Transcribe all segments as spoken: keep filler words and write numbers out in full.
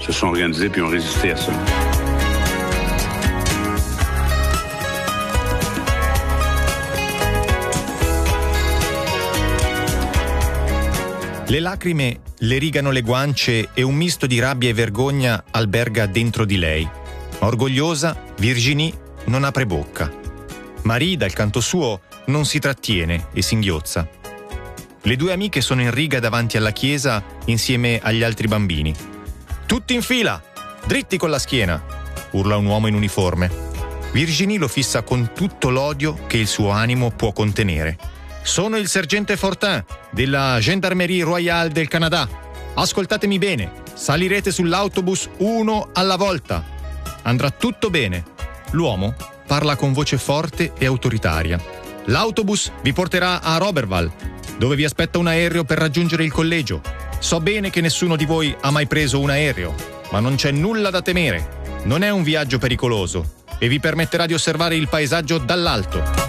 se sont organisés puis ont résisté à ça. Le lacrime le rigano le guance e un misto di rabbia e vergogna alberga dentro di lei. Orgogliosa, Virginie non apre bocca. Marie, dal canto suo, non si trattiene e singhiozza. Le due amiche sono in riga davanti alla chiesa insieme agli altri bambini. «Tutti in fila! Dritti con la schiena!» urla un uomo in uniforme. Virginie lo fissa con tutto l'odio che il suo animo può contenere. «Sono il sergente Fortin, della Gendarmerie Royale del Canada. Ascoltatemi bene, salirete sull'autobus uno alla volta. Andrà tutto bene». L'uomo parla con voce forte e autoritaria. «L'autobus vi porterà a Roberval, dove vi aspetta un aereo per raggiungere il collegio. So bene che nessuno di voi ha mai preso un aereo, ma non c'è nulla da temere. Non è un viaggio pericoloso e vi permetterà di osservare il paesaggio dall'alto».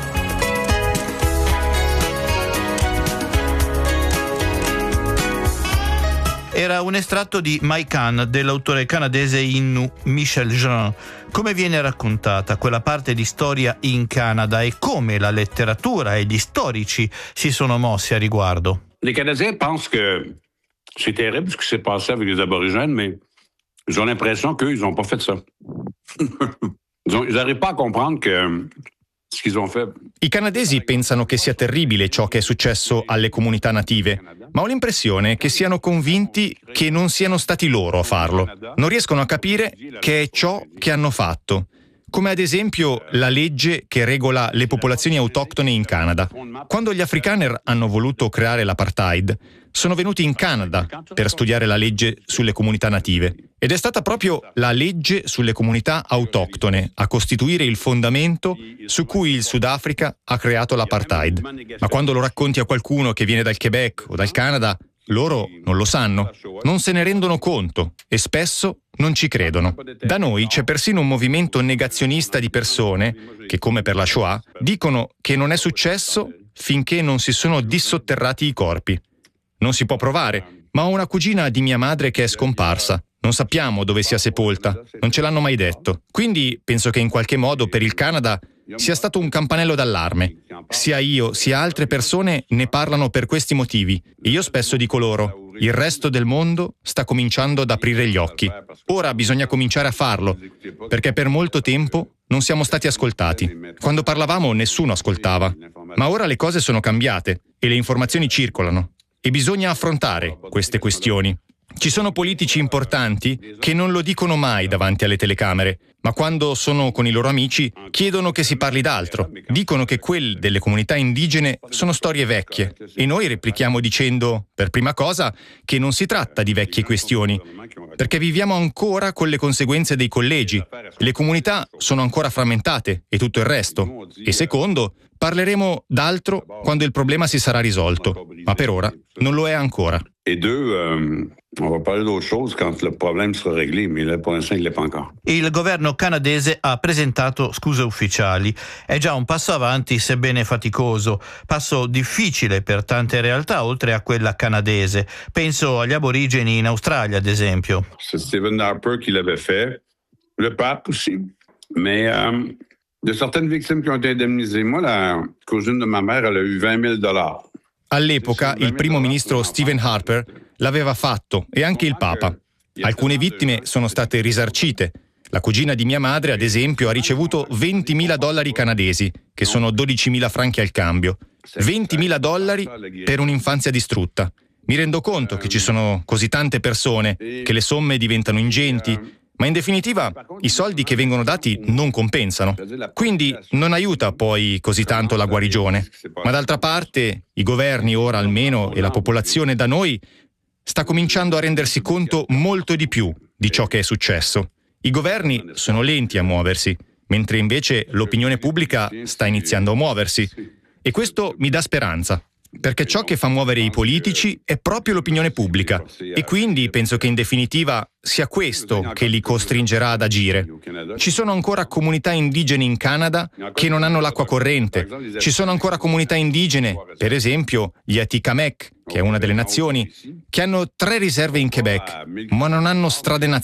Era un estratto di My Can dell'autore canadese Innu Michel Jean. Come viene raccontata quella parte di storia in Canada e come la letteratura e gli storici si sono mossi a riguardo? Les Canadiens pensent que c'est terrible ce qui s'est passé avec les aborigènes, mais ils ont l'impression qu'eux, ils n'ont pas fait ça. Ils n'arrivent pas à comprendre que ce qu'ils ont fait. I canadesi pensano che sia terribile ciò che è successo alle comunità native, ma ho l'impressione che siano convinti che non siano stati loro a farlo. Non riescono a capire che è ciò che hanno fatto, come ad esempio la legge che regola le popolazioni autoctone in Canada. Quando gli Afrikaner hanno voluto creare l'apartheid, sono venuti in Canada per studiare la legge sulle comunità native. Ed è stata proprio la legge sulle comunità autoctone a costituire il fondamento su cui il Sudafrica ha creato l'apartheid. Ma quando lo racconti a qualcuno che viene dal Quebec o dal Canada, loro non lo sanno, non se ne rendono conto e spesso non ci credono. Da noi c'è persino un movimento negazionista di persone che, come per la Shoah, dicono che non è successo finché non si sono dissotterrati i corpi. Non si può provare, ma ho una cugina di mia madre che è scomparsa. Non sappiamo dove sia sepolta, non ce l'hanno mai detto. Quindi penso che in qualche modo per il Canada sia stato un campanello d'allarme. Sia io sia altre persone ne parlano per questi motivi e io spesso dico loro: il resto del mondo sta cominciando ad aprire gli occhi. Ora bisogna cominciare a farlo, perché per molto tempo non siamo stati ascoltati. Quando parlavamo nessuno ascoltava, ma ora le cose sono cambiate e le informazioni circolano e bisogna affrontare queste questioni. Ci sono politici importanti che non lo dicono mai davanti alle telecamere, ma quando sono con i loro amici chiedono che si parli d'altro. Dicono che quelle delle comunità indigene sono storie vecchie e noi replichiamo dicendo, per prima cosa, che non si tratta di vecchie questioni, perché viviamo ancora con le conseguenze dei collegi. Le comunità sono ancora frammentate e tutto il resto. E secondo, parleremo d'altro quando il problema si sarà risolto, ma per ora non lo è ancora. Et deux, euh, on va parler d'autre chose quand le problème sera réglé, mais là, pour l'instant, il l'est pas encore. Il governo canadese ha presentato scuse ufficiali. È già un passo avanti, sebbene faticoso. Passo difficile per tante realtà, oltre a quella canadese. Penso agli aborigeni in Australia, ad esempio. C'est Stephen Harper qui l'avait fait, le pape aussi, mais euh, de certaines victimes qui ont été indemnisées. Moi, la cousine de ma mère, elle a eu vingt mille dollars. All'epoca il primo ministro Stephen Harper l'aveva fatto e anche il Papa. Alcune vittime sono state risarcite. La cugina di mia madre, ad esempio, ha ricevuto ventimila dollari canadesi, che sono dodicimila franchi al cambio. ventimila dollari per un'infanzia distrutta. Mi rendo conto che ci sono così tante persone, che le somme diventano ingenti, ma in definitiva i soldi che vengono dati non compensano. Quindi non aiuta poi così tanto la guarigione. Ma d'altra parte i governi ora almeno e la popolazione da noi sta cominciando a rendersi conto molto di più di ciò che è successo. I governi sono lenti a muoversi, mentre invece l'opinione pubblica sta iniziando a muoversi. E questo mi dà speranza. Perché ciò che fa muovere i politici è proprio l'opinione pubblica e quindi penso che in definitiva sia questo che li costringerà ad agire. Ci sono ancora comunità indigene in Canada che non hanno l'acqua corrente. Ci sono ancora comunità indigene, per esempio gli Atikamekw, che è una delle nazioni, che hanno tre riserve in Quebec, ma non hanno strade nazionali.